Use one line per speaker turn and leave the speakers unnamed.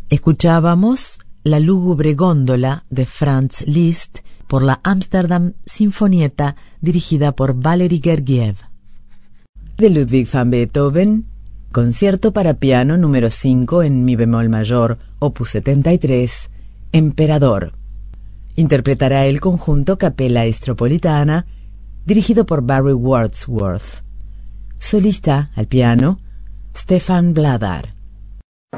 Escuchábamos La lúgubre góndola de Franz Liszt por la Amsterdam Sinfonietta dirigida por Valery Gergiev. De Ludwig van Beethoven, Concierto para piano número 5 en mi bemol mayor, opus 73, Emperador. Interpretará el conjunto Capella Estropolitana, dirigido por Barry Wordsworth. Solista al piano, Stefan Vladar.